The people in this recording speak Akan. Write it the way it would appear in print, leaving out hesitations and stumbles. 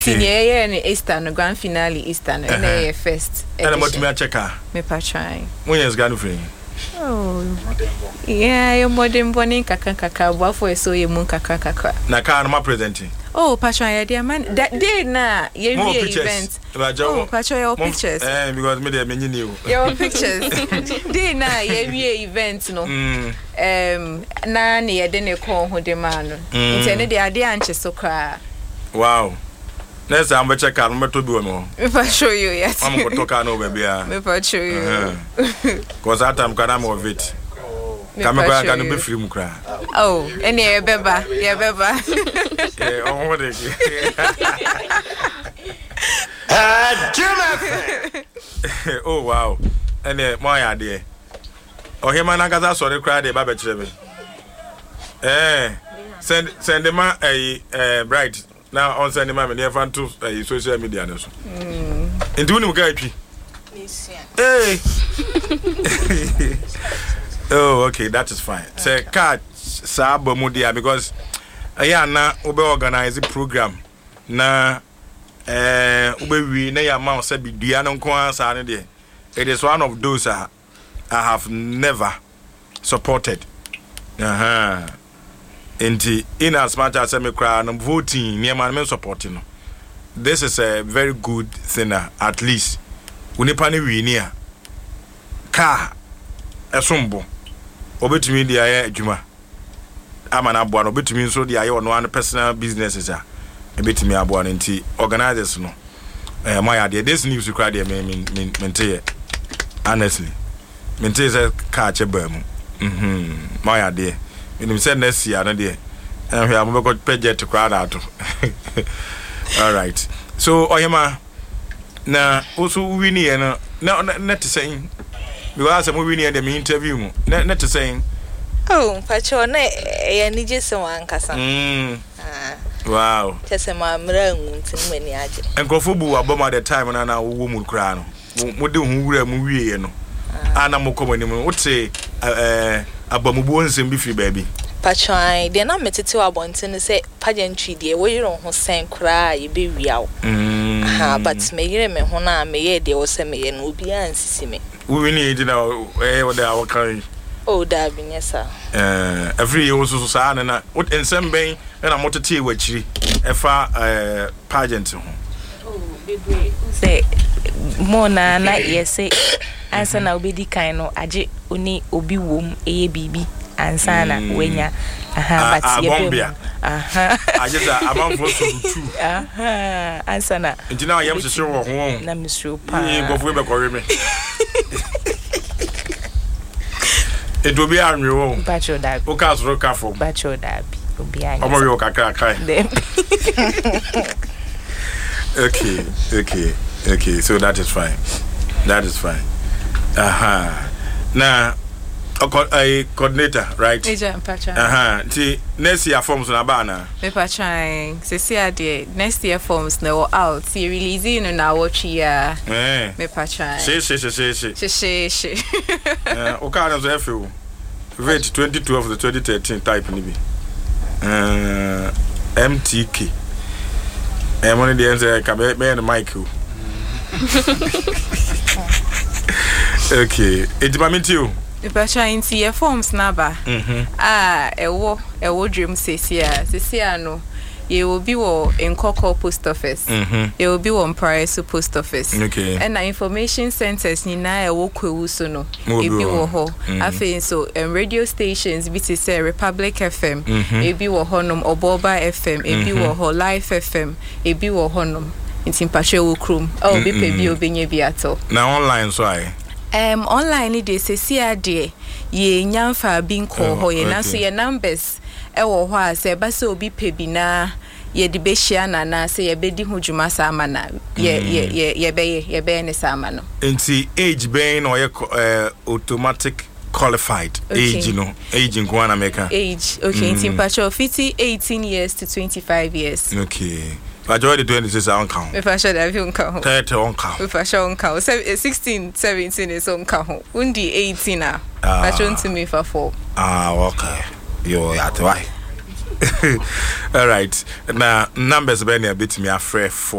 Senior and Easter no grand finale Easter no na first. And what me check her. Me pa try. When is gonna free? Oh. Yeah, your modern bonning kaka bo for so ye mun kaka. Na car no ma presenting. Oh, Patron, dear man, that day na ye event. Oh, Patron, your pictures. Because me dey menyi new. Your pictures. Day na ye event no. Na ye de ne kon ho de man no. Intene de ade anche so kra. Wow. Next time we check out, me to be one. If I show you, yes. I'm going to talk no baby. If I show you. Because that time can I'm of it. Come back and be free mukra. Oh, and yeah, beba. Yeah, beba. Yeah, on what it. Oh wow. And my idea. Oh him and Agaza sorry cry the baby chebe. Send them a bright. Now on Sunday, my near fan to social media. Into new guy. Hey. Oh, okay, that is fine. Say, catch Sabo Mudia because na ube organize the program. Na ube we na ya ma say be duanon kwa sa ne de. It is one of those I have never supported. In as much as I'm voting, near my supporting. This is a very good thing, at least. Unipani winia car a sumbo. Obetumi the air juma. Amana buan, obetumi so the air on one personal businesses. A bit me abuan inti organizers no. My idea, this news you cry there, maintain honestly. Maintain a catch a berm. My idea. When said next year, and we have got paid to crowd out. All right. So, Oyema, now also we need no, not to saying, because I'm moving near the interview, not to saying, oh, Patrone, I need just someone, cousin. Wow. Just a mamma, many agents. And Kofubu Aboma the time and our woman crown. What do who movie, you know? Anna Mokomo would say, Abamubu and Biffy baby. Patron, they're not meted to our bonton to say pageantry, dear, where you don't same cry, you be real. But may you remember Hona, may they was a me and will be answer me. We need to know where our curry. Oh, Darby, yes, sir. Every year also, son, and what in some bay, and I'm not to tea with you, a far pageant. Oh, say, Mona, not yes, say. Answer now be the kind of aje oni obi wom bibi ansana wenya but ye ajeza amanfo so tu ansana ntina ayam sese wo ho na misro pa ngofo be korre me edo bi anwe wo bacho dabi o ka so ka fo bacho dabi obi anya omo yo kakra kai okay so that is fine. Now, a coordinator, right? See, next year forms on a banner. Me trying. See, next year forms now out. See, releasing on our watch here. Me trying. She. Okay, as I feel. Rate 2012 to 2013 type maybe. MTK. And one of the answers I can be and Michael. Okay, it's my you. If I try and see your forms number, a dream says here, no, you will be in Coco Post Office, you will be on Paris Post Office, okay, and the information centers in Naya Woku Suno, if you were ho, I think so, and radio stations, BTC Republic FM, if you were honum or Boba FM, if you were ho Life FM, if you were honum. In Timpacho Krum, oh, be baby, obey biato. Now online, so I. Online, they say, see, dear, ye nyamfa being called hoy, and answer your numbers. Ewa, say, Basso be pebina, ye de Beshiana, na say a beddy hujuma samana, ye be any samano. And see, age being or automatic qualified age, you know, age in Guana Mecca. Age, okay, in Timpacho 50, 18 years to 25 years. Okay. I joined the 26 on count. If I should have you count 30 on count. If I show count 16, 17 is on count. Undi 18 now. I shown to me for 4. Okay. You're at right. All right. Now numbers be na bit me afre for